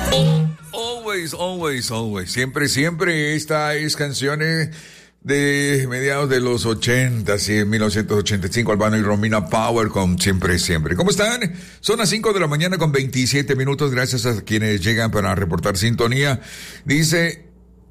Always, always, always. Siempre, siempre. Esta es canciones de mediados de los 80, sí, en 1985, Albano y Romina Power con Siempre, siempre. ¿Cómo están? Son las 5 de la mañana con 27 minutos. Gracias a quienes llegan para reportar sintonía. Dice: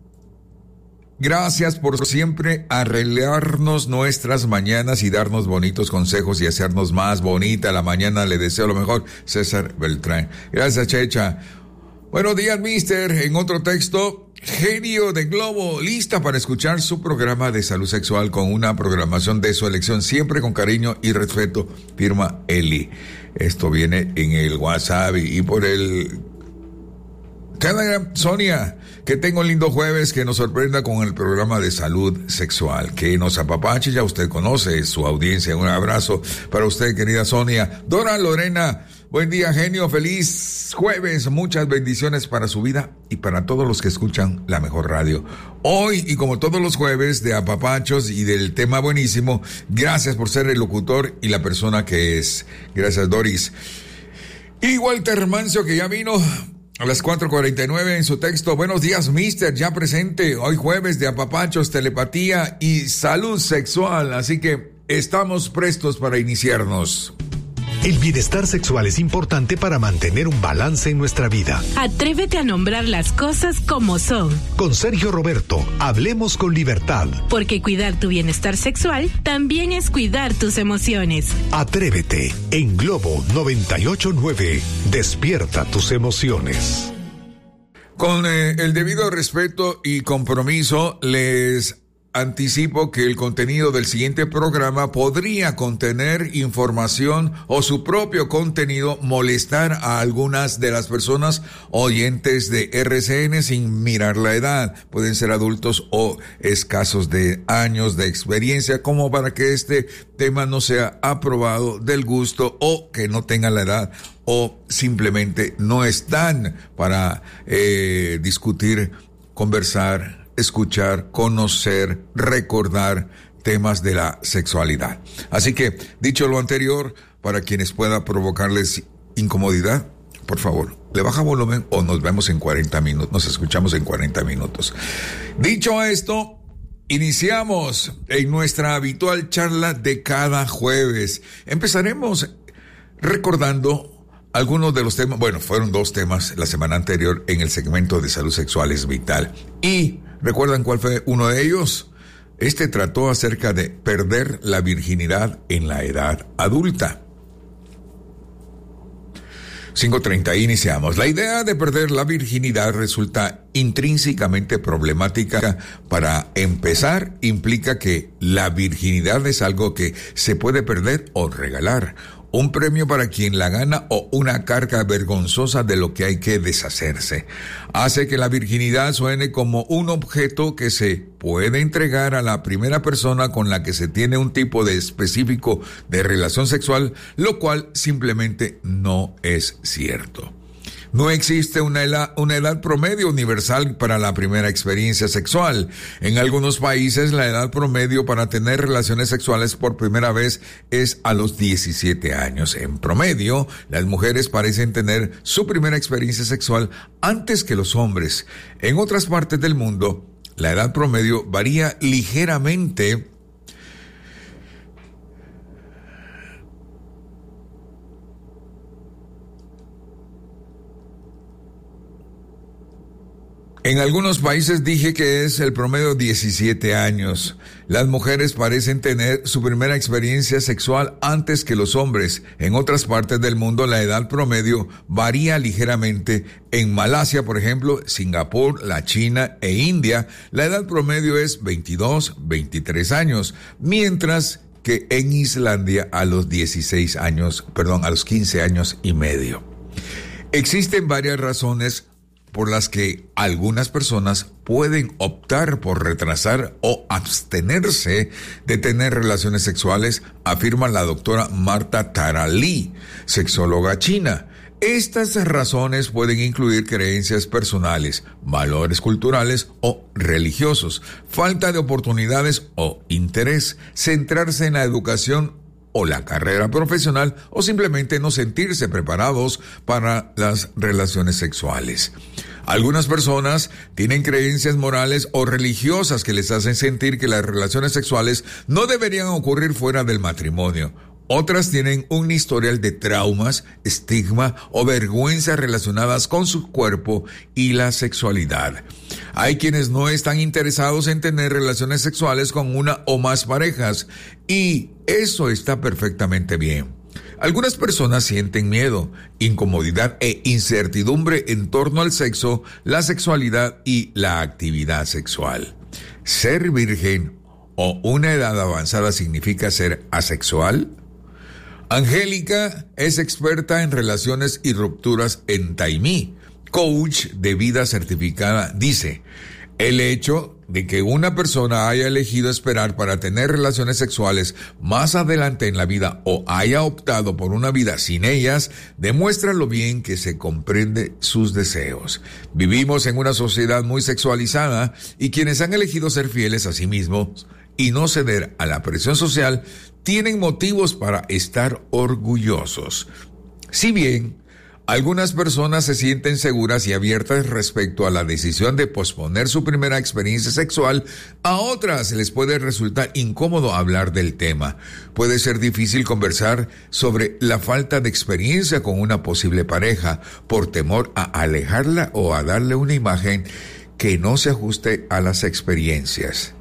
gracias por siempre arreglarnos nuestras mañanas y darnos bonitos consejos y hacernos más bonita la mañana. Le deseo lo mejor, César Beltrán. Gracias, Checha. Buenos días, mister. En otro texto, genio de Globo, lista para escuchar su programa de salud sexual con una programación de su elección, siempre con cariño y respeto. Firma Eli. Esto viene en el WhatsApp y por el Telegram. Sonia, que tenga un lindo jueves, que nos sorprenda con el programa de salud sexual, que nos apapache. Ya usted conoce su audiencia. Un abrazo para usted, querida Sonia. Dora Lorena, buen día, genio, feliz jueves, muchas bendiciones para su vida y para todos los que escuchan la mejor radio. Hoy, y como todos los jueves, de apapachos y del tema buenísimo, gracias por ser el locutor y la persona que es. Gracias, Doris. Y Walter Mancio, que ya vino a las 4:49 en su texto. Buenos días, mister, ya presente, hoy jueves de apapachos, telepatía y salud sexual, así que estamos prestos para iniciarnos. El bienestar sexual es importante para mantener un balance en nuestra vida. Atrévete a nombrar las cosas como son. Con Sergio Roberto, hablemos con libertad. Porque cuidar tu bienestar sexual también es cuidar tus emociones. Atrévete, en Globo 98.9. Despierta tus emociones. Con el debido respeto y compromiso, les anticipo que el contenido del siguiente programa podría contener información o su propio contenido molestar a algunas de las personas oyentes de RCN sin mirar la edad. Pueden ser adultos o escasos de años de experiencia, como para que este tema no sea aprobado del gusto o que no tenga la edad o simplemente no están para discutir, conversar, escuchar, conocer, recordar temas de la sexualidad. Así que, dicho lo anterior, para quienes pueda provocarles incomodidad, por favor, le baja volumen o nos vemos en 40 minutos, nos escuchamos en 40 minutos. Dicho esto, iniciamos en nuestra habitual charla de cada jueves. Empezaremos recordando algunos de los temas. Bueno, fueron 2 temas la semana anterior en el segmento de salud sexual es vital. Y ¿recuerdan cuál fue uno de ellos? Este trató acerca de perder la virginidad en la edad adulta. 5:30, iniciamos. La idea de perder la virginidad resulta intrínsecamente problemática. Para empezar, implica que la virginidad es algo que se puede perder o regalar, un premio para quien la gana o una carga vergonzosa de lo que hay que deshacerse. Hace que la virginidad suene como un objeto que se puede entregar a la primera persona con la que se tiene un tipo de específico de relación sexual, lo cual simplemente no es cierto. No existe una edad promedio universal para la primera experiencia sexual. En algunos países, la edad promedio para tener relaciones sexuales por primera vez es a los 17 años. En promedio, las mujeres parecen tener su primera experiencia sexual antes que los hombres. En otras partes del mundo, la edad promedio varía ligeramente. En algunos países dije que es el promedio 17 años. Las mujeres parecen tener su primera experiencia sexual antes que los hombres. En otras partes del mundo la edad promedio varía ligeramente. En Malasia, por ejemplo, Singapur, la China e India, la edad promedio es 22, 23 años, mientras que en Islandia a los 15 años y medio. Existen varias razones por las que algunas personas pueden optar por retrasar o abstenerse de tener relaciones sexuales, afirma la doctora Marta Taralí, sexóloga china. Estas razones pueden incluir creencias personales, valores culturales o religiosos, falta de oportunidades o interés, centrarse en la educación o la carrera profesional, o simplemente no sentirse preparados para las relaciones sexuales. Algunas personas tienen creencias morales o religiosas que les hacen sentir que las relaciones sexuales no deberían ocurrir fuera del matrimonio. Otras tienen un historial de traumas, estigma o vergüenza relacionadas con su cuerpo y la sexualidad. Hay quienes no están interesados en tener relaciones sexuales con una o más parejas, y eso está perfectamente bien. Algunas personas sienten miedo, incomodidad e incertidumbre en torno al sexo, la sexualidad y la actividad sexual. ¿Ser virgen o una edad avanzada significa ser asexual? Angélica es experta en relaciones y rupturas en Taimí, coach de vida certificada. Dice: el hecho de que una persona haya elegido esperar para tener relaciones sexuales más adelante en la vida o haya optado por una vida sin ellas demuestra lo bien que se comprende sus deseos. Vivimos en una sociedad muy sexualizada y quienes han elegido ser fieles a sí mismos y no ceder a la presión social tienen motivos para estar orgullosos. Si bien algunas personas se sienten seguras y abiertas respecto a la decisión de posponer su primera experiencia sexual, a otras les puede resultar incómodo hablar del tema. Puede ser difícil conversar sobre la falta de experiencia con una posible pareja por temor a alejarla o a darle una imagen que no se ajuste a las experiencias.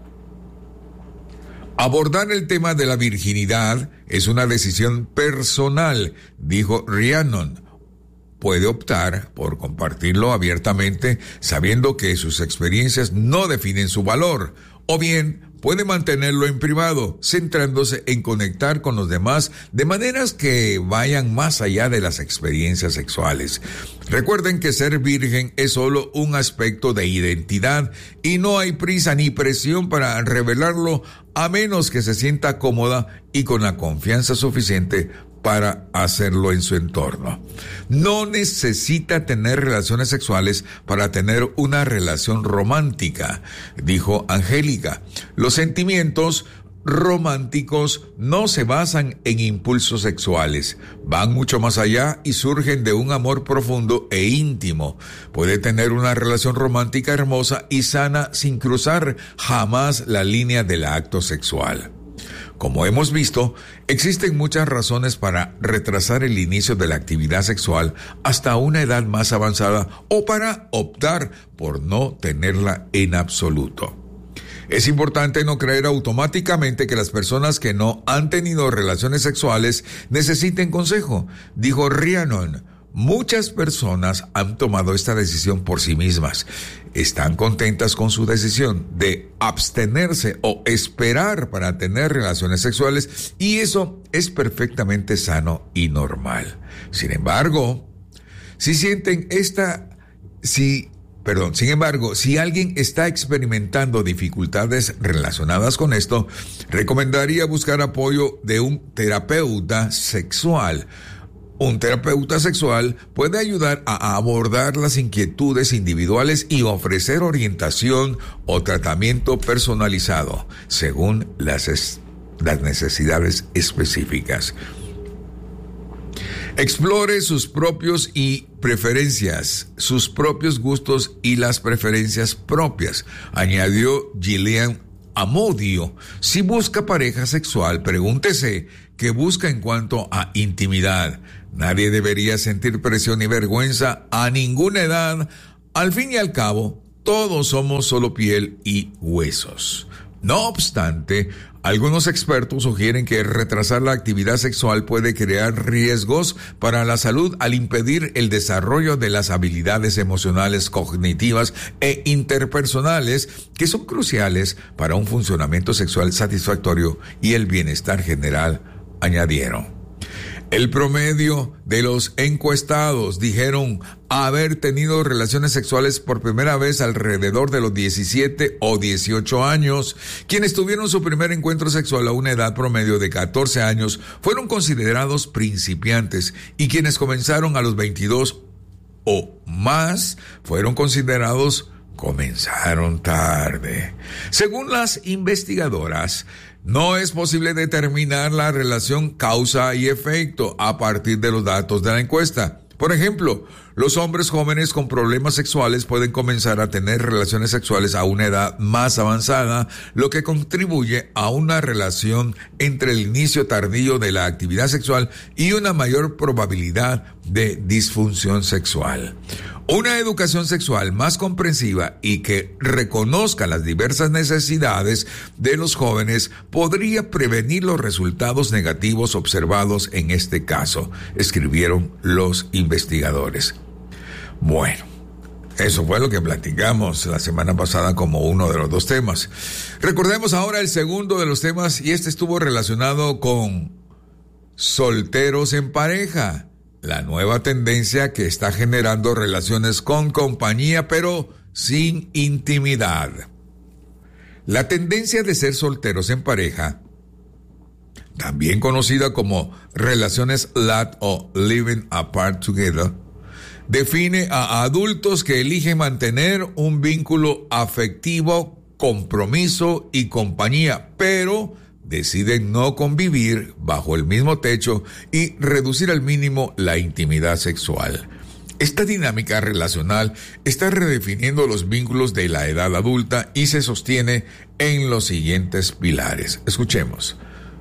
Abordar el tema de la virginidad es una decisión personal, dijo Rhiannon. Puede optar por compartirlo abiertamente sabiendo que sus experiencias no definen su valor, o bien puede mantenerlo en privado, centrándose en conectar con los demás de maneras que vayan más allá de las experiencias sexuales. Recuerden que ser virgen es solo un aspecto de identidad y no hay prisa ni presión para revelarlo a menos que se sienta cómoda y con la confianza suficiente para hacerlo en su entorno. No necesita tener relaciones sexuales para tener una relación romántica, dijo Angélica. Los sentimientos románticos no se basan en impulsos sexuales, van mucho más allá y surgen de un amor profundo e íntimo. Puede tener una relación romántica hermosa y sana sin cruzar jamás la línea del acto sexual. Como hemos visto, existen muchas razones para retrasar el inicio de la actividad sexual hasta una edad más avanzada o para optar por no tenerla en absoluto. Es importante no creer automáticamente que las personas que no han tenido relaciones sexuales necesiten consejo, dijo Rhiannon. Muchas personas han tomado esta decisión por sí mismas. Están contentas con su decisión de abstenerse o esperar para tener relaciones sexuales y eso es perfectamente sano y normal. Sin embargo, si alguien está experimentando dificultades relacionadas con esto, recomendaría buscar apoyo de un terapeuta sexual. Un terapeuta sexual puede ayudar a abordar las inquietudes individuales y ofrecer orientación o tratamiento personalizado según las necesidades específicas. Explore sus propios gustos y las preferencias propias, añadió Gillian Amodio. Si busca pareja sexual, pregúntese qué busca en cuanto a intimidad. Nadie debería sentir presión ni vergüenza a ninguna edad. Al fin y al cabo, todos somos solo piel y huesos. No obstante, algunos expertos sugieren que retrasar la actividad sexual puede crear riesgos para la salud al impedir el desarrollo de las habilidades emocionales, cognitivas e interpersonales que son cruciales para un funcionamiento sexual satisfactorio y el bienestar general, añadieron. El promedio de los encuestados dijeron haber tenido relaciones sexuales por primera vez alrededor de los 17 o 18 años. Quienes tuvieron su primer encuentro sexual a una edad promedio de 14 años fueron considerados principiantes y quienes comenzaron a los 22 o más fueron considerados comenzaron tarde. Según las investigadoras, no es posible determinar la relación causa y efecto a partir de los datos de la encuesta. Por ejemplo, los hombres jóvenes con problemas sexuales pueden comenzar a tener relaciones sexuales a una edad más avanzada, lo que contribuye a una relación entre el inicio tardío de la actividad sexual y una mayor probabilidad de disfunción sexual. Una educación sexual más comprensiva y que reconozca las diversas necesidades de los jóvenes podría prevenir los resultados negativos observados en este caso, escribieron los investigadores. Bueno, eso fue lo que platicamos la semana pasada como uno de los dos temas. Recordemos ahora el segundo de los temas, y este estuvo relacionado con solteros en pareja. La nueva tendencia que está generando relaciones con compañía, pero sin intimidad. La tendencia de ser solteros en pareja, también conocida como relaciones LAT o Living Apart Together, define a adultos que eligen mantener un vínculo afectivo, compromiso y compañía, pero deciden no convivir bajo el mismo techo y reducir al mínimo la intimidad sexual. Esta dinámica relacional está redefiniendo los vínculos de la edad adulta y se sostiene en los siguientes pilares. Escuchemos.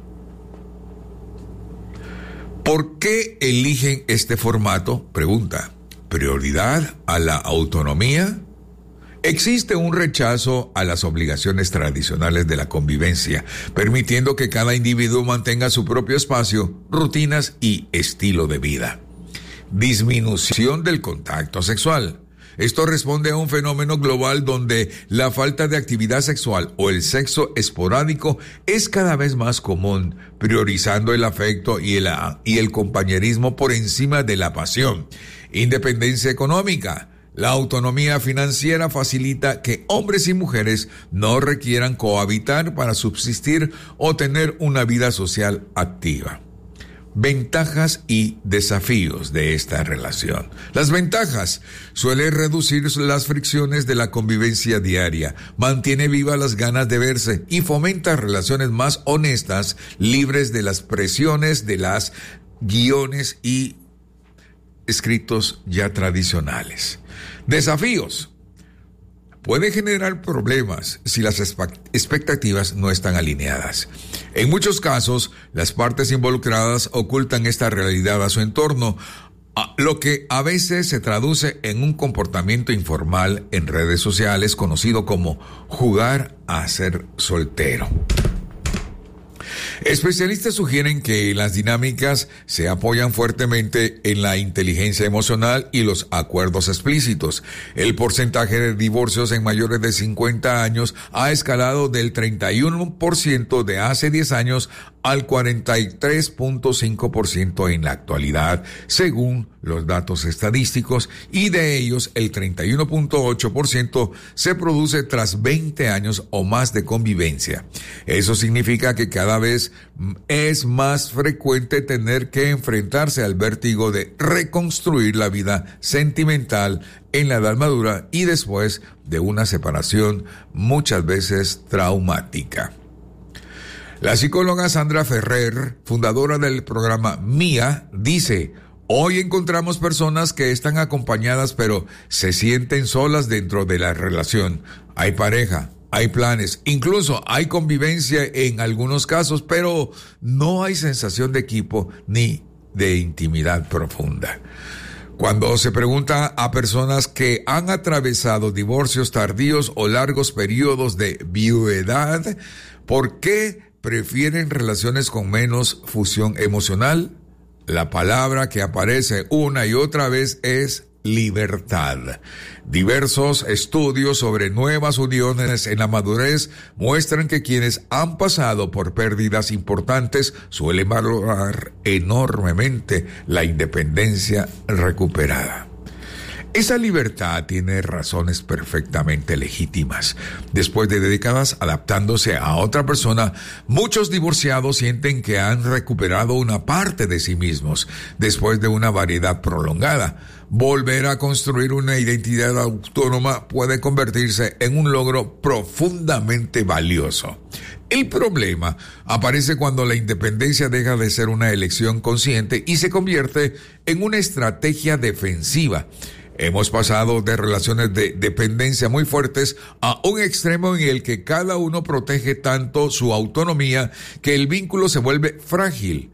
¿Por qué eligen este formato? Pregunta. ¿Prioridad a la autonomía? Existe un rechazo a las obligaciones tradicionales de la convivencia, permitiendo que cada individuo mantenga su propio espacio, rutinas y estilo de vida. Disminución del contacto sexual. Esto responde a un fenómeno global donde la falta de actividad sexual o el sexo esporádico es cada vez más común, priorizando el afecto y el compañerismo por encima de la pasión. Independencia económica. La autonomía financiera facilita que hombres y mujeres no requieran cohabitar para subsistir o tener una vida social activa. Ventajas y desafíos de esta relación. Las ventajas: suele reducir las fricciones de la convivencia diaria, mantiene vivas las ganas de verse y fomenta relaciones más honestas, libres de las presiones de las guiones y escritos ya tradicionales. Desafíos. Puede generar problemas si las expectativas no están alineadas. En muchos casos, las partes involucradas ocultan esta realidad a su entorno, lo que a veces se traduce en un comportamiento informal en redes sociales conocido como jugar a ser soltero. Especialistas sugieren que las dinámicas se apoyan fuertemente en la inteligencia emocional y los acuerdos explícitos. El porcentaje de divorcios en mayores de 50 años ha escalado del 31% de hace 10 años al 43.5% en la actualidad, según los datos estadísticos, y de ellos el 31.8% se produce tras 20 años o más de convivencia. Eso significa que cada vez es más frecuente tener que enfrentarse al vértigo de reconstruir la vida sentimental en la edad madura y después de una separación muchas veces traumática. La psicóloga Sandra Ferrer, fundadora del programa MIA, dice: hoy encontramos personas que están acompañadas pero se sienten solas dentro de la relación. Hay pareja, hay planes, incluso hay convivencia en algunos casos, pero no hay sensación de equipo ni de intimidad profunda. Cuando se pregunta a personas que han atravesado divorcios tardíos o largos periodos de viudedad, ¿por qué prefieren relaciones con menos fusión emocional? La palabra que aparece una y otra vez es libertad. Diversos estudios sobre nuevas uniones en la madurez muestran que quienes han pasado por pérdidas importantes suelen valorar enormemente la independencia recuperada. Esa libertad tiene razones perfectamente legítimas. Después de décadas adaptándose a otra persona, muchos divorciados sienten que han recuperado una parte de sí mismos después de una variedad prolongada. Volver a construir una identidad autónoma puede convertirse en un logro profundamente valioso. El problema aparece cuando la independencia deja de ser una elección consciente y se convierte en una estrategia defensiva. Hemos pasado de relaciones de dependencia muy fuertes a un extremo en el que cada uno protege tanto su autonomía que el vínculo se vuelve frágil.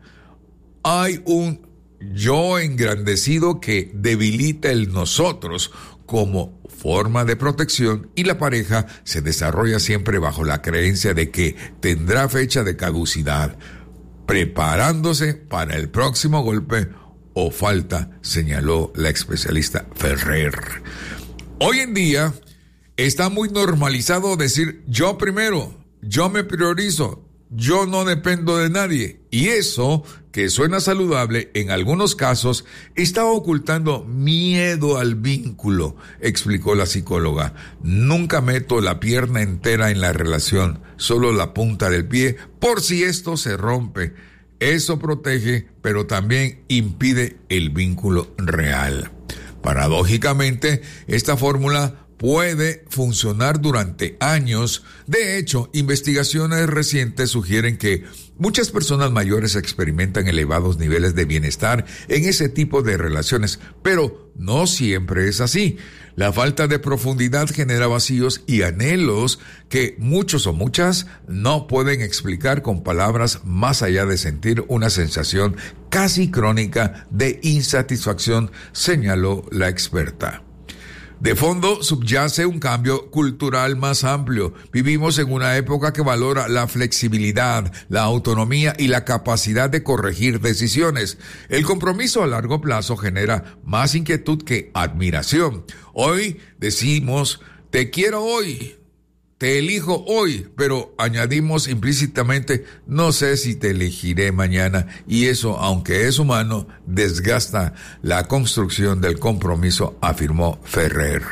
Hay un yo engrandecido que debilita el nosotros como forma de protección y la pareja se desarrolla siempre bajo la creencia de que tendrá fecha de caducidad, preparándose para el próximo golpe o falta, señaló la especialista Ferrer. Hoy en día está muy normalizado decir yo primero, yo me priorizo, yo no dependo de nadie. Y eso, que suena saludable, en algunos casos está ocultando miedo al vínculo, explicó la psicóloga. Nunca meto la pierna entera en la relación, solo la punta del pie, por si esto se rompe. Eso protege, pero también impide el vínculo real. Paradójicamente, esta fórmula puede funcionar durante años. De hecho, investigaciones recientes sugieren que muchas personas mayores experimentan elevados niveles de bienestar en ese tipo de relaciones, pero no siempre es así. La falta de profundidad genera vacíos y anhelos que muchos o muchas no pueden explicar con palabras más allá de sentir una sensación casi crónica de insatisfacción, señaló la experta. De fondo subyace un cambio cultural más amplio. Vivimos en una época que valora la flexibilidad, la autonomía y la capacidad de corregir decisiones. El compromiso a largo plazo genera más inquietud que admiración. Hoy decimos, te quiero hoy, te elijo hoy, pero añadimos implícitamente, no sé si te elegiré mañana, y eso, aunque es humano, desgasta la construcción del compromiso, afirmó Ferrer.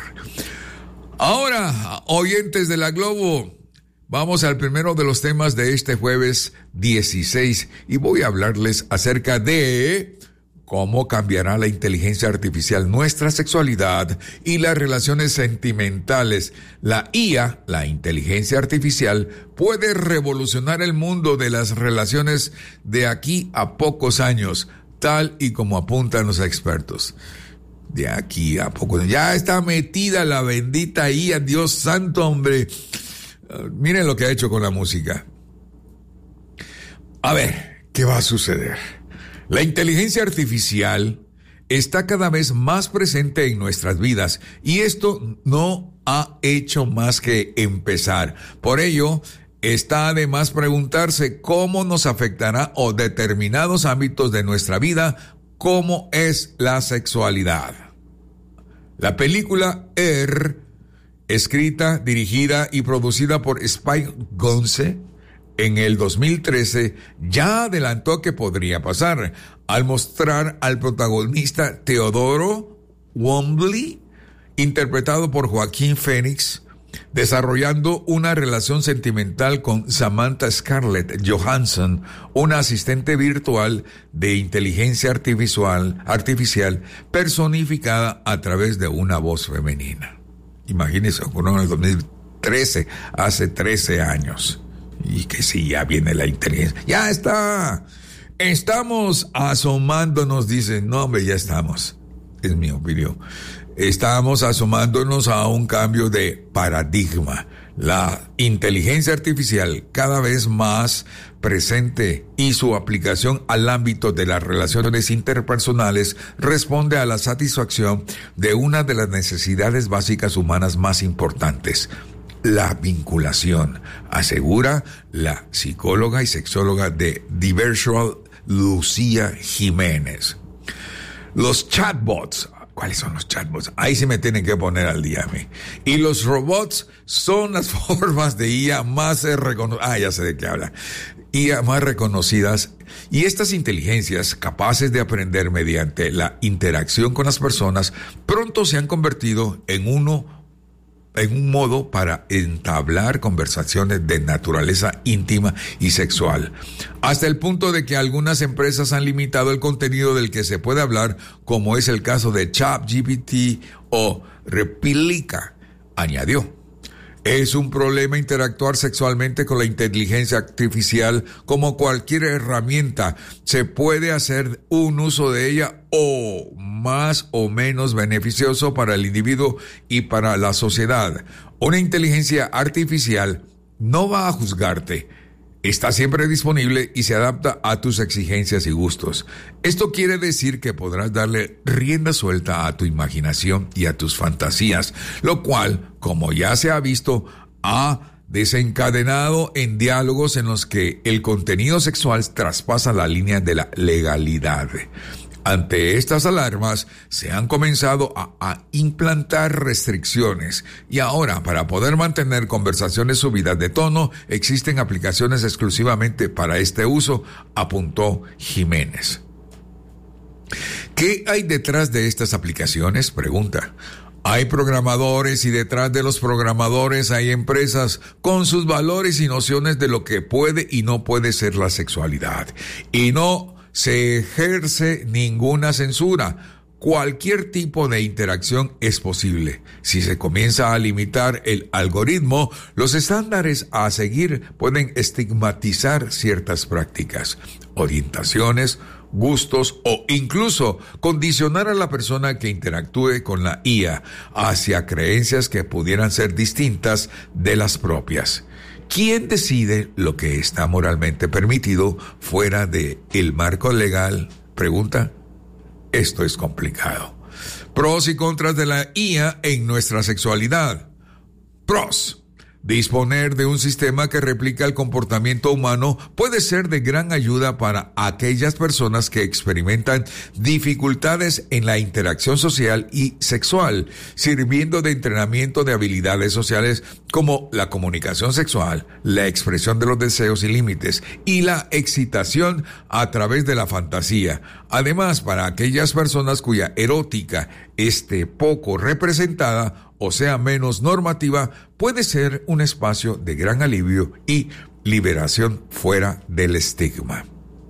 Ahora, oyentes de la Globo, vamos al primero de los temas de este jueves 16, y voy a hablarles acerca de cómo cambiará la inteligencia artificial nuestra sexualidad y las relaciones sentimentales. La IA, la inteligencia artificial, puede revolucionar el mundo de las relaciones de aquí a pocos años, tal y como apuntan los expertos. De aquí a poco, ya está metida la bendita IA, Dios santo, hombre. Miren lo que ha hecho con la música. A ver, ¿qué va a suceder? La inteligencia artificial está cada vez más presente en nuestras vidas y esto no ha hecho más que empezar. Por ello, está además preguntarse cómo nos afectará o determinados ámbitos de nuestra vida, como es la sexualidad. La película escrita, dirigida y producida por Spike Jonze, en el 2013 ya adelantó que podría pasar al mostrar al protagonista Teodoro Wombley, interpretado por Joaquín Phoenix, desarrollando una relación sentimental con Samantha Scarlett Johansson, una asistente virtual de inteligencia artificial personificada a través de una voz femenina. Imagínense, ocurrió en el 2013, hace 13 años. Y que sí, ya viene la inteligencia. ¡Ya está! Estamos asomándonos, dicen. No, hombre, ya estamos. Es mi opinión. Estamos asomándonos a un cambio de paradigma. La inteligencia artificial cada vez más presente y su aplicación al ámbito de las relaciones interpersonales responde a la satisfacción de una de las necesidades básicas humanas más importantes: la vinculación, asegura la psicóloga y sexóloga de Diversual, Lucía Jiménez. Los chatbots, ¿cuáles son los chatbots? Ahí sí me tienen que poner al día a mí. Y los robots son las formas de IA más reconocidas. Ya sé de qué habla. IA más reconocidas. Y estas inteligencias, capaces de aprender mediante la interacción con las personas, pronto se han convertido en un modo para entablar conversaciones de naturaleza íntima y sexual, hasta el punto de que algunas empresas han limitado el contenido del que se puede hablar, como es el caso de ChatGPT o Replica, añadió. Es un problema interactuar sexualmente con la inteligencia artificial. Como cualquier herramienta, se puede hacer un uso de ella o más o menos beneficioso para el individuo y para la sociedad. Una inteligencia artificial no va a juzgarte. Está siempre disponible y se adapta a tus exigencias y gustos. Esto quiere decir que podrás darle rienda suelta a tu imaginación y a tus fantasías, lo cual, como ya se ha visto, ha desencadenado en diálogos en los que el contenido sexual traspasa la línea de la legalidad. Ante estas alarmas, se han comenzado a implantar restricciones y ahora, para poder mantener conversaciones subidas de tono, existen aplicaciones exclusivamente para este uso, apuntó Jiménez. ¿Qué hay detrás de estas aplicaciones? Pregunta. Hay programadores y detrás de los programadores hay empresas con sus valores y nociones de lo que puede y no puede ser la sexualidad. Y no se ejerce ninguna censura. Cualquier tipo de interacción es posible. Si se comienza a limitar el algoritmo, los estándares a seguir pueden estigmatizar ciertas prácticas, orientaciones, gustos o incluso condicionar a la persona que interactúe con la IA hacia creencias que pudieran ser distintas de las propias. ¿Quién decide lo que está moralmente permitido fuera de el marco legal? Pregunta. Esto es complicado. Pros y contras de la IA en nuestra sexualidad. Pros. Disponer de un sistema que replica el comportamiento humano puede ser de gran ayuda para aquellas personas que experimentan dificultades en la interacción social y sexual, sirviendo de entrenamiento de habilidades sociales como la comunicación sexual, la expresión de los deseos y límites y la excitación a través de la fantasía. Además, para aquellas personas cuya erótica esté poco representada o sea menos normativa, puede ser un espacio de gran alivio y liberación fuera del estigma.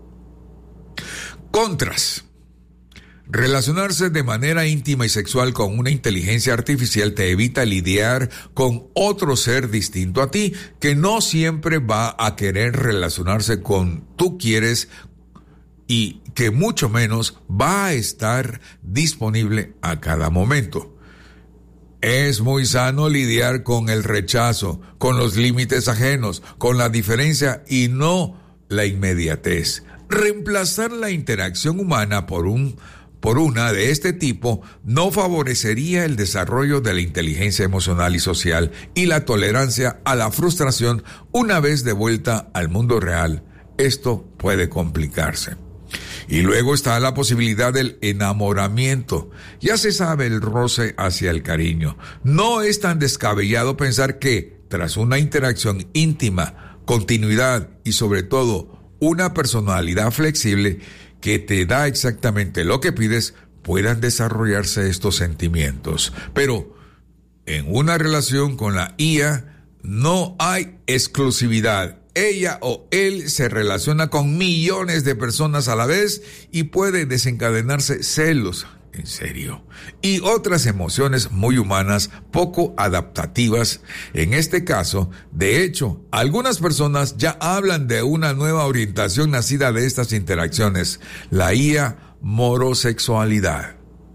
Contras. Relacionarse de manera íntima y sexual con una inteligencia artificial te evita lidiar con otro ser distinto a ti, que no siempre va a querer relacionarse con tú quieres y que mucho menos va a estar disponible a cada momento. Es muy sano lidiar con el rechazo, con los límites ajenos, con la diferencia y no la inmediatez. Reemplazar la interacción humana por una de este tipo no favorecería el desarrollo de la inteligencia emocional y social y la tolerancia a la frustración una vez de vuelta al mundo real. Esto puede complicarse. Y luego está la posibilidad del enamoramiento. Ya se sabe el roce hacia el cariño. No es tan descabellado pensar que, tras una interacción íntima, continuidad y sobre todo una personalidad flexible que te da exactamente lo que pides, puedan desarrollarse estos sentimientos. Pero en una relación con la IA no hay exclusividad. Ella o él se relaciona con millones de personas a la vez y puede desencadenarse celos, en serio, y otras emociones muy humanas, poco adaptativas. En este caso, de hecho, algunas personas ya hablan de una nueva orientación nacida de estas interacciones, la IA morosexualidad.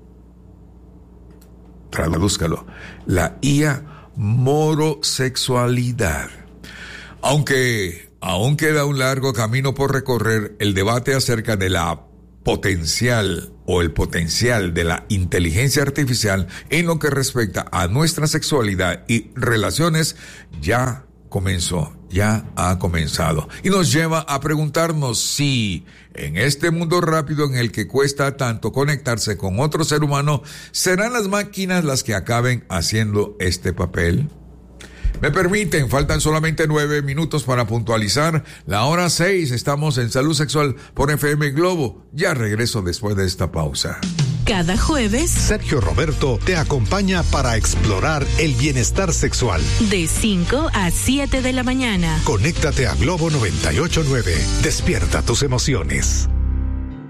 Tradúzcalo, la IA morosexualidad. Aunque aún queda un largo camino por recorrer, el debate acerca de la potencial o el potencial de la inteligencia artificial en lo que respecta a nuestra sexualidad y relaciones ya ha comenzado. Y nos lleva a preguntarnos si en este mundo rápido en el que cuesta tanto conectarse con otro ser humano, ¿serán las máquinas las que acaben haciendo este papel? Me permiten, faltan solamente 9 minutos para puntualizar la hora 6. Estamos en Salud Sexual por FM Globo. Ya regreso después de esta pausa. Cada jueves, Sergio Roberto te acompaña para explorar el bienestar sexual. De 5 a 7 de la mañana. Conéctate a Globo 98.9. Despierta tus emociones.